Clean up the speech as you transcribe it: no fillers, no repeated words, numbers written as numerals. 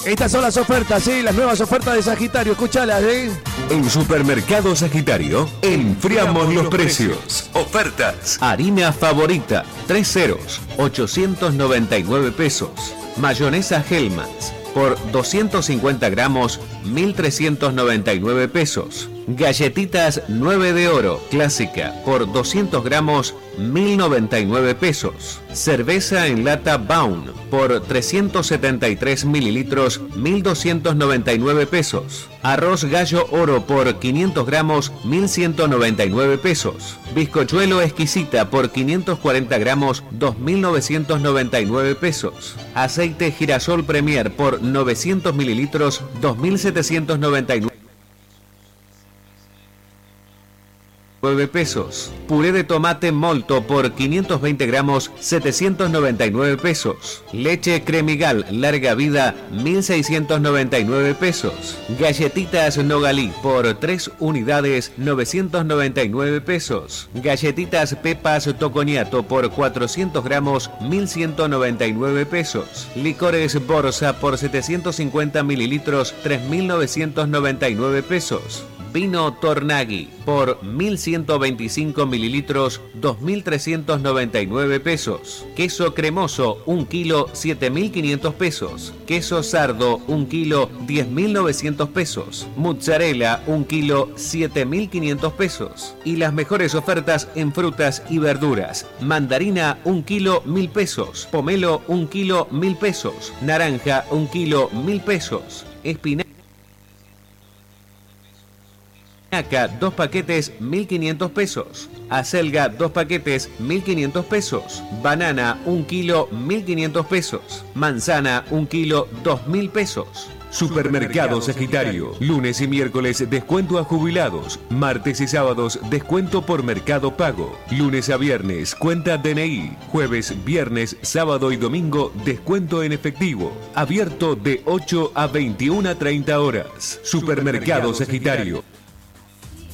Estas son las ofertas, ¿sí? Las nuevas ofertas de Sagitario, escúchalas, ¿eh? En Supermercado Sagitario, enfriamos los precios. Ofertas. Harina Favorita, 3 ceros, 899 pesos. Mayonesa Hellmann's, por 250 gramos, 1.399 pesos. Galletitas 9 de oro, clásica, por 200 gramos, 1.099 pesos. Cerveza en lata Baum, por 373 mililitros, 1.299 pesos. Arroz Gallo Oro, por 500 gramos, 1.199 pesos. Bizcochuelo Exquisita, por 540 gramos, 2.999 pesos. Aceite Girasol Premier, por 900 mililitros, 2.799 pesos. Puré de tomate Molto, por 520 gramos, 799 pesos. Leche Cremigal Larga Vida, 1.699 pesos. Galletitas Nogalí, por 3 unidades, 999 pesos. Galletitas Pepas Toconiato, por 400 gramos, 1.199 pesos. Licores Borsa, por 750 mililitros, 3.999 pesos. Vino Tornaghi, por 1.125 mililitros, 2.399 pesos. Queso cremoso, 1 kilo, 7.500 pesos. Queso sardo, 1 kilo, 10.900 pesos. Mozzarella, 1 kilo, 7.500 pesos. Y las mejores ofertas en frutas y verduras. Mandarina, 1 kilo, 1.000 pesos. Pomelo, 1 kilo, 1.000 pesos. Naranja, 1 kilo, 1.000 pesos. Espinaca, 2 paquetes, 1.500 pesos. Acelga, 2 paquetes, 1.500 pesos. Banana, 1 kilo, 1.500 pesos. Manzana, 1 kilo, 2.000 pesos. Supermercado Sagitario. Lunes y miércoles, descuento a jubilados. Martes y sábados, descuento por Mercado Pago. Lunes a viernes, cuenta DNI. Jueves, viernes, sábado y domingo, descuento en efectivo. Abierto de 8 a 21:30 horas. Supermercado Sagitario.